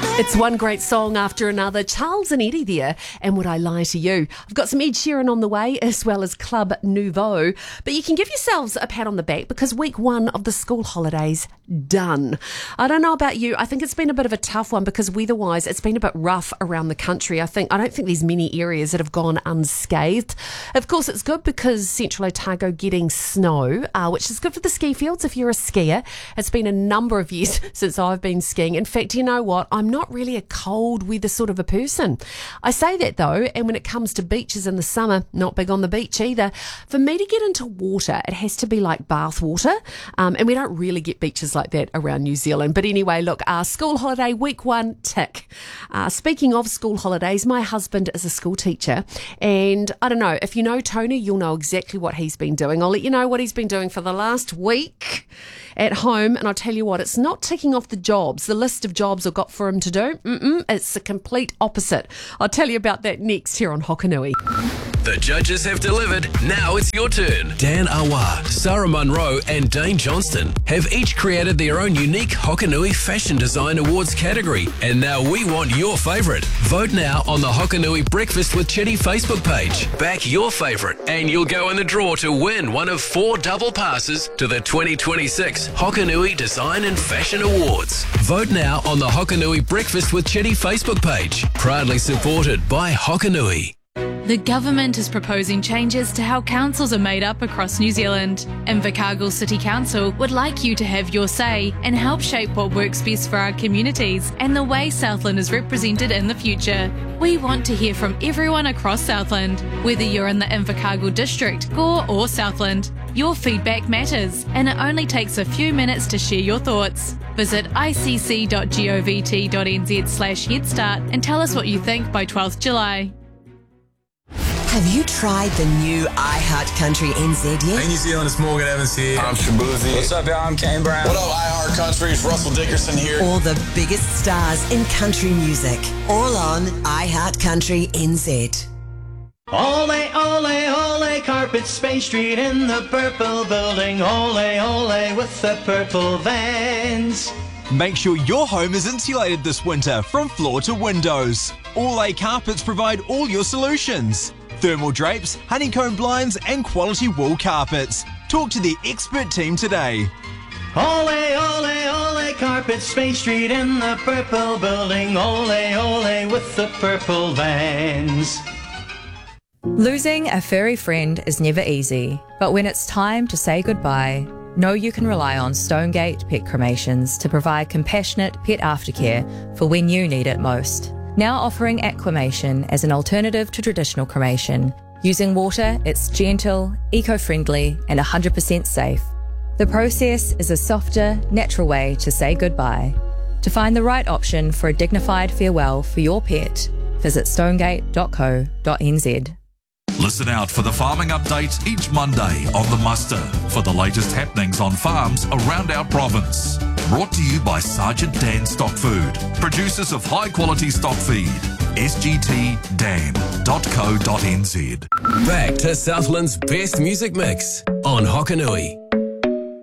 It's one great song after another. Charles and Eddie there, and Would I Lie to You? I've got some Ed Sheeran on the way, as well as Club Nouveau. But you can give yourselves a pat on the back because week one of the school holidays done. I don't know about you. I think it's been a bit of a tough one because weather-wise, it's been a bit rough around the country. I don't think there's many areas that have gone unscathed. Of course, it's good because Central Otago getting snow, which is good for the ski fields if you're a skier. It's been a number of years since I've been skiing. In fact, you know what? I'm not really a cold weather sort of a person. I say that though, and when it comes to beaches in the summer, not big on the beach either. For me to get into water, it has to be like bath water, and we don't really get beaches like that around New Zealand. But anyway, look, school holiday week one, tick. Speaking of school holidays, my husband is a school teacher, and I don't know, if you know Tony, you'll know exactly what he's been doing. I'll let you know what he's been doing for the last week at home, and I'll tell you what, it's not ticking off the list of jobs I've got for him to do. It's the complete opposite. I'll tell you about that next here on Hokanui. The judges have delivered. Now it's your turn. Dan Awa, Sarah Munro and Dane Johnston have each created their own unique Hokanui Fashion Design Awards category. And now we want your favourite. Vote now on the Hokanui Breakfast with Chitty Facebook page. Back your favourite and you'll go in the draw to win one of 4 double passes to the 2026 Hokanui Design and Fashion Awards. Vote now on the Hokanui Breakfast with Chitty Facebook page. Proudly supported by Hokanui. The government is proposing changes to how councils are made up across New Zealand. Invercargill City Council would like you to have your say and help shape what works best for our communities and the way Southland is represented in the future. We want to hear from everyone across Southland, whether you're in the Invercargill District, Gore or Southland. Your feedback matters, and it only takes a few minutes to share your thoughts. Visit icc.govt.nz/headstart and tell us what you think by 12th July. Have you tried the new iHeart Country NZ yet? Hey New Zealand, it's Morgan Evans here. I'm Shabuzi. What's up, y'all? I'm Kane Brown. What up, iHeart Country? It's Russell Dickerson here. All the biggest stars in country music, all on iHeart Country NZ. Ole, ole, ole, Carpet Spain Street in the purple building. Ole, ole, with the purple vans. Make sure your home is insulated this winter from floor to windows. Ole Carpets provide all your solutions. Thermal drapes, honeycomb blinds and quality wool carpets. Talk to the expert team today. Ole, ole, ole, Carpet Spain Street in the purple building. Ole, ole, with the purple vans. Losing a furry friend is never easy, but when it's time to say goodbye, know you can rely on Stonegate Pet Cremations to provide compassionate pet aftercare for when you need it most. Now offering aquamation as an alternative to traditional cremation. Using water, it's gentle, eco-friendly and 100% safe. The process is a softer, natural way to say goodbye. To find the right option for a dignified farewell for your pet, visit stonegate.co.nz. Listen out for the farming updates each Monday on The Muster for the latest happenings on farms around our province. Brought to you by Sergeant Dan Stock Food, producers of high-quality stock feed. sgtdan.co.nz. Back to Southland's best music mix on Hokanui.